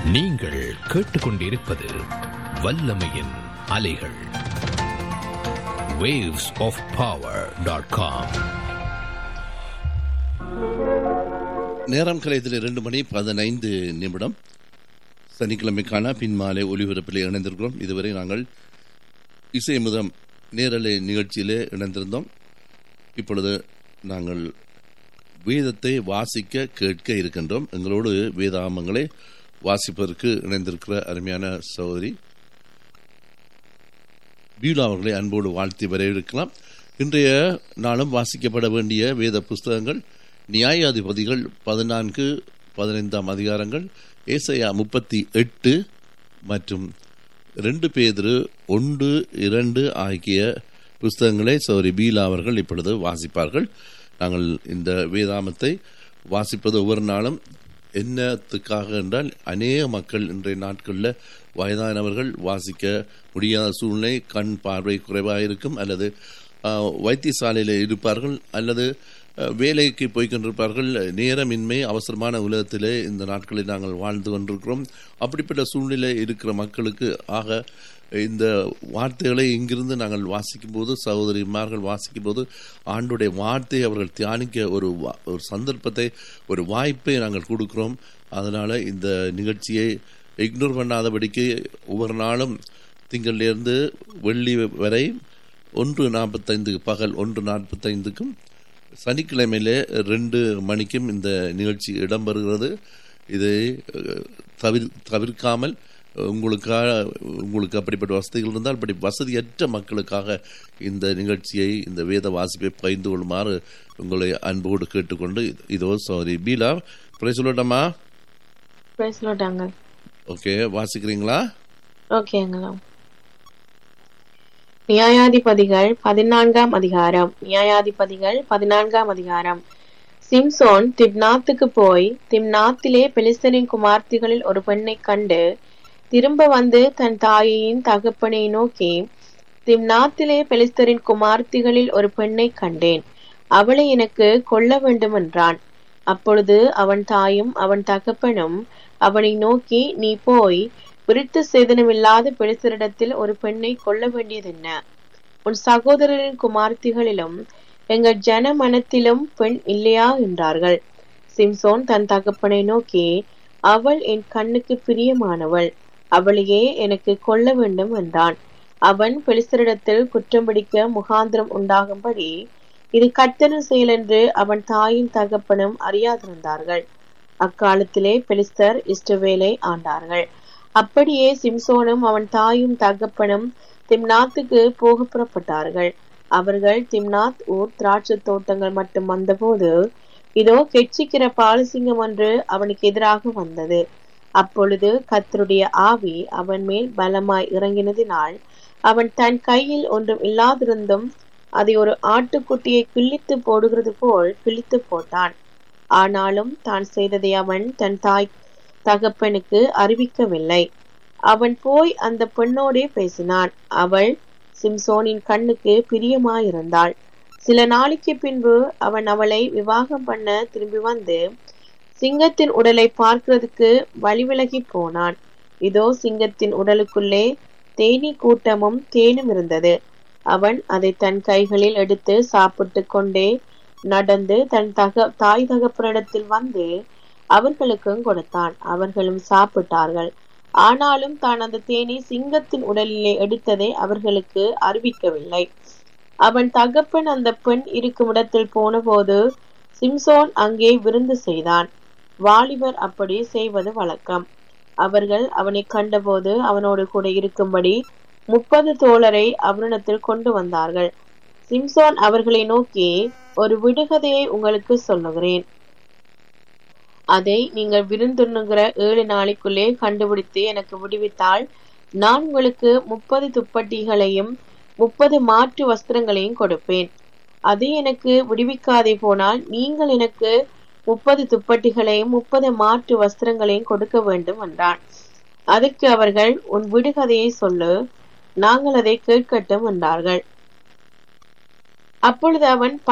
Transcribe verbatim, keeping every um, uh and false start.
நீங்கள் கேட்டுக்கொண்டிருப்பது வல்லமையின் அலைகள். waves of power dot com. நேரம் கலையத்தில் இரண்டு மணி பதினைந்து நிமிடம். சனிக்கிழமைக்கான பின்மாலை ஒலிபரப்பிலே இணைந்திருக்கிறோம். இதுவரை நாங்கள் இசை முதம் நேரலை நிகழ்ச்சியிலே இணைந்திருந்தோம். இப்பொழுது நாங்கள் வேதத்தை வாசிக்க கேட்க இருக்கின்றோம். எங்களோடு வேதாமங்களை வாசிப்பதற்கு இணைந்திருக்கிற அருமையான சகோதரி பீலா அவர்களை அன்போடு வாழ்த்தி வரவேற்கலாம். இன்றைய நாளும் வாசிக்கப்பட வேண்டிய வேத புஸ்தகங்கள் நியாயாதிபதிகள் பதினான்கு பதினைந்தாம் அதிகாரங்கள், ஏசாயா முப்பத்தி எட்டு மற்றும் ரெண்டு பேதுரு ஒன்று இரண்டு ஆகிய புஸ்தகங்களை சகோதரி பீலா அவர்கள் இப்பொழுது வாசிப்பார்கள். நாங்கள் இந்த வேதாமத்தை வாசிப்பது ஒவ்வொரு நாளும் என்னத்துக்காக என்றால், அநேக மக்கள் இன்றைய நாட்களில் வயதானவர்கள் வாசிக்க முடியாத சூழ்நிலை, கண் பார்வை குறைவாக இருக்கும், அல்லது வைத்தியசாலையில் இருப்பார்கள், அல்லது வேலைக்கு போய்கொண்டிருப்பார்கள். நேரமின்மை அவசரமான உலகத்திலே இந்த நாட்களில் நாங்கள் வாழ்ந்து கொண்டிருக்கிறோம். அப்படிப்பட்ட சூழ்நிலை இருக்கிற மக்களுக்கு ஆக இந்த வார்த்தைகளை இங்கிருந்து நாங்கள் வாசிக்கும் போது, சகோதரிமார்கள் வாசிக்கும் போது, ஆண்டுடைய வார்த்தையை அவர்கள் தியானிக்க ஒரு ஒரு சந்தர்ப்பத்தை, ஒரு வாய்ப்பை நாங்கள் கொடுக்கிறோம். அதனால இந்த நிகழ்ச்சியை இக்னோர் பண்ணாதபடிக்கு ஒவ்வொரு நாளும் திங்களிலிருந்து வெள்ளி வரை ஒன்று நாற்பத்தைந்துக்கு பகல் ஒன்று நாற்பத்தைந்துக்கும் சனிக்கிழமையிலே ரெண்டு மணிக்கும் இந்த நிகழ்ச்சி இடம்பெறுகிறது. இதை தவிர் தவிர்க்காமல் உங்களுக்காக உங்களுக்கு அப்படிப்பட்ட வசதிகள் இருந்தால், அப்படி வசதியற்ற மக்களுக்காக இந்த நிகழ்ச்சியை, இந்த வேத வாசிப்பை பகிர்ந்து கொள்ளுமாறு உங்களை அன்போடு கேட்டுக்கொண்டு, இதோ sorry Beela price சொல்லட்டாமா? Price சொல்லட்டாங்க. Okay, வாசிக்கிறீங்களா? ஓகேங்களா. நியாயாதிபதிகள் பதினான்காம் அதிகாரம். நியாயாதிபதிகள் பதினான்காம் அதிகாரம். சிம்சோன் திம்னாத்துக்கு போய் திம்னாத்திலே பெலிஸ்தரின் குமார்த்திகளில் ஒரு பெண்ணை கண்டு திரும்ப வந்து தன் தாயையின் தகப்பனை நோக்கி, திம்னாத்திலே பெலிஸ்தரின் குமார்த்திகளில் ஒரு பெண்ணை கண்டேன், அவளை எனக்கு கொல்ல வேண்டும் என்றான். அப்பொழுது அவன் தாயும் அவன் தகப்பனும் அவனை நோக்கி, நீ போய் விருத்த சேதனமில்லாத பெலிஸ்தரிடத்தில் ஒரு பெண்ணை கொல்ல வேண்டியதென்ன? உன் சகோதரரின் குமார்த்திகளிலும் எங்கள் ஜன மனத்திலும் பெண் இல்லையா என்றார்கள். சிம்சோன் தன் தகப்பனை நோக்கி, அவள் என் கண்ணுக்கு பிரியமானவள், அவளையே எனக்கு கொல்ல வேண்டும் என்றான். அவன் பெலிஸ்தரிடத்தில் குற்றம் பிடிக்க முகாந்திரம் உண்டாகும்படி இது கர்த்தரின் செயல் என்று அவன் தாயின் தகப்பனும் அறியாதிருந்தார்கள். அக்காலத்திலே பெலிஸ்தர் இஸ்ரவேலை ஆண்டார்கள். அப்படியே சிம்சோனும் அவன் தாயும் தகப்பனும் திம்னாத்துக்கு போக புறப்பட்டார்கள். அவர்கள் திம்னாத் ஊர் திராட்சை தோட்டங்கள் மட்டும் வந்தபோது, இதோ கெட்சிக்கிற பாலசிங்கம் ஒன்று அவனுக்கு எதிராக வந்தது. அப்பொழுது கர்த்தருடைய ஆவி அவன் மேல் பலமாய் இறங்கினதினால் அவன் தன் கையில் ஒன்றும் இல்லாதிருந்தும் அதை ஒரு ஆட்டுக்குட்டியை கிழித்து போடுகிறது போல் கிழித்து போட்டான். ஆனாலும் தான் செய்ததை அவன் தன் தாய் தகப்பனுக்கு அறிவிக்கவில்லை. அவன் போய் அந்த பெண்ணோடே பேசினான். அவள் சிம்சோனின் கண்ணுக்கு பிரியமாயிருந்தாள். சில நாளைக்கு பின்பு அவன் அவளை விவாகம் பண்ண திரும்பி வந்து சிங்கத்தின் உடலை பார்க்கிறதுக்கு வழிவிலகி போனான். இதோ சிங்கத்தின் உடலுக்குள்ளே தேனீ கூட்டமும் தேனும் இருந்தது. அவன் அதை தன் கைகளில் எடுத்து சாப்பிட்டு கொண்டே நடந்து தன் தக தாய் தகப்பனிடத்தில் வந்து அவர்களுக்கும் கொடுத்தான். அவர்களும் சாப்பிட்டார்கள். ஆனாலும் தான் அந்த தேனி சிங்கத்தின் உடலிலே எடுத்ததை அவர்களுக்கு அறிவிக்கவில்லை. அவன் தகப்பன் அந்த பெண் இருக்கும் இடத்தில் போன போது சிம்சோன் அங்கே விருந்து செய்தான். வாலிபர் அப்படி செய்வது வழக்கம். அவர்கள் அவனை கண்டபோது அவனோடு கூட இருக்கும்படி முப்பது தோழரை அவனிடத்தில் கொண்டு வந்தார்கள். சிம்சோன் அவர்களை நோக்கி, ஒரு விடுகதையை உங்களுக்கு சொல்லுகிறேன். அதை நீங்கள் விருந்துண்ணுகிற ஏழு நாளைக்குள்ளே கண்டுபிடித்து எனக்கு விடுவித்தால் நான் உங்களுக்கு முப்பது துப்பட்டிகளையும் முப்பது மாற்று வஸ்திரங்களையும் கொடுப்பேன். அது எனக்கு விடுவிக்காதே போனால் நீங்கள் எனக்கு முப்பது துப்பட்டிகளையும் முப்பது மாற்று வஸ்திரங்களையும் கொடுக்க வேண்டும் என்றான். அதற்கு அவர்கள், உன் விடுகதையை சொல்லு, நாங்கள் அதை கேட்கட்டும் என்றார்கள். அப்பொழுது அவன்